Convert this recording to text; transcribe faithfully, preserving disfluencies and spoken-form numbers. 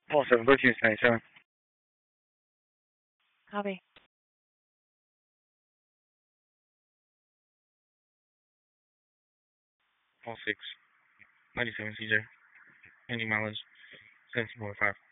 Paul seven, thirteen is ninety-seven. Copy. Paul six, ninety-seven C J. Any mileage, seventeen point five.